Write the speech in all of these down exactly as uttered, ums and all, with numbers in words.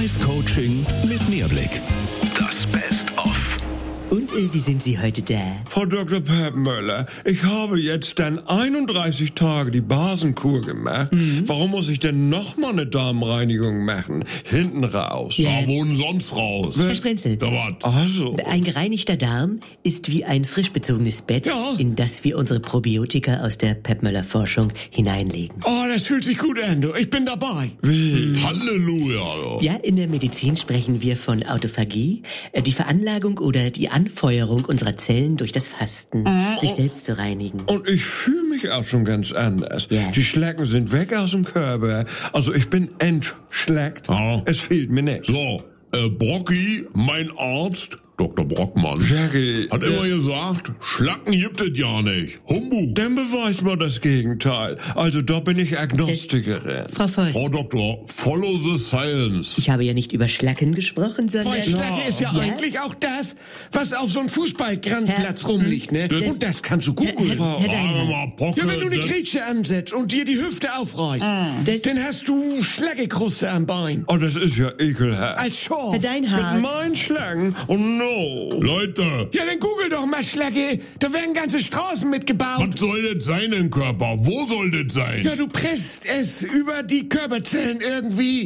Live-Coaching mit Mehrblick. Das Best-of. Und äh, wie sind Sie heute da? Frau Doktor Peppmöller, ich habe jetzt dann einunddreißig Tage die Basenkur gemacht. Mhm. Warum muss ich denn nochmal eine Darmreinigung machen? Hinten raus. Ja. Da wohnen sonst raus. Herr Sprenzel, Da wat. Also. ein gereinigter Darm ist wie ein frisch bezogenes Bett, Ja. in das wir unsere Probiotika aus der Peppmöller-Forschung hineinlegen. Oh, das fühlt sich gut an, du. Ich bin dabei. Wie? Halleluja. Ja, in der Medizin sprechen wir von Autophagie, äh, die Veranlagung oder die Anfeuerung unserer Zellen durch das Fasten, sich selbst zu reinigen. Und ich fühle mich auch schon ganz anders. Ja. Die Schlecken sind weg aus dem Körper. Also ich bin entschleckt. Ja. Es fehlt mir nichts. So, äh, Brocki, mein Arzt, Doktor Brockmann, Jackie, hat immer gesagt, Schlacken gibt es ja nicht. Humbug. dann beweist mal das Gegenteil. Also da bin ich Agnostikerin. Frau Voss, Frau Doktor, follow the science. ich habe ja nicht über Schlacken gesprochen, sondern... Weil Schlacke ist ja, Ja? eigentlich auch das, was auf so einem Fußballgrandplatz rumliegt, ne? Das- Und das kannst du Herr, googeln. Herr, Herr Sag Deinhardt, mal, Pocke, Ja, wenn du eine das- Grätsche ansetzt und dir die Hüfte aufreißt, das, dann hast du Schlaggekruste am Bein. Oh, das ist ja ekelhaft. Als Schorf. Herr Deinhardt, Mit meinen Schlangen? Oh no. Leute, Ja, dann google doch mal Schlacke. Da werden ganze Straßen mitgebaut. was soll das sein im Körper? Wo soll das sein? Ja, du presst es über die Körperzellen irgendwie.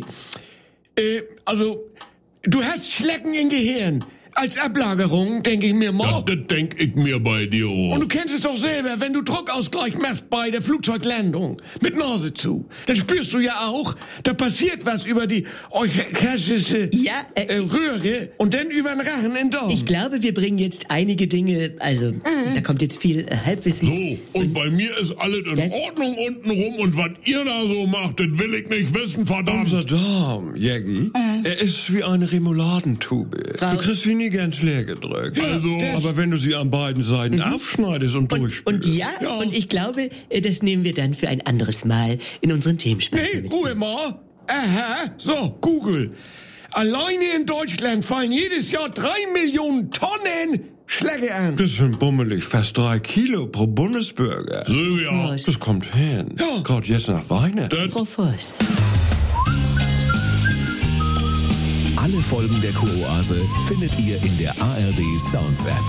Äh, also, du hast Schlecken im Gehirn. Als Ablagerung, denke ich mir Ja, mal. das denk ich mir bei dir Und auch. du kennst es doch selber, wenn du Druckausgleich machst bei der Flugzeuglandung mit Nase zu. Dann spürst du ja auch, da passiert was über die euchastische Ja, äh, äh, Röhre und dann über den Rachen in den Darm. ich glaube, wir bringen jetzt einige Dinge, also, da kommt jetzt viel äh, Halbwissen. So, und bei mir ist alles in Das- Ordnung untenrum und was ihr da so macht, das will ich nicht wissen, verdammt. Unser Darm, Jackie, er ist wie eine Remouladentube. Frau- Du kriegst sie nie ganz leer gedrückt. Also- aber wenn du sie an beiden Seiten aufschneidest und, Und, durchspülst. und ja, Ja. und ich glaube, äh, das nehmen wir dann für ein anderes Mal in unseren Themenspalten Nee, mit. Ruhe mal. Aha, so, Google. Alleine in Deutschland fallen jedes Jahr drei Millionen Tonnen Schläge an. Das sind bummelig fast drei Kilo pro Bundesbürger. Silvia, Was? Das kommt hin. Ja. Gerade jetzt nach Weihnachten. das Frau Voss. Alle Folgen der Kuroase findet ihr in der A R D Sounds App.